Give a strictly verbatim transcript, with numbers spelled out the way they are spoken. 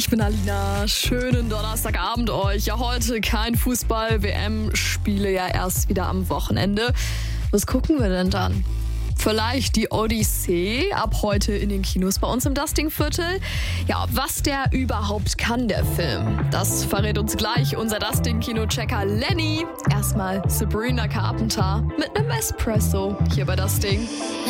ich bin Alina. Schönen Donnerstagabend euch. Ja, heute kein Fußball. W M-Spiele ja erst wieder am Wochenende. Was gucken wir denn dann? Vielleicht die Odyssee, ab heute in den Kinos bei uns im Dusting-Viertel. Ja, was der überhaupt kann, der Film, das verrät uns gleich unser Dusting-Kino-Checker Lenny. Erstmal Sabrina Carpenter mit einem Espresso hier bei Dusting.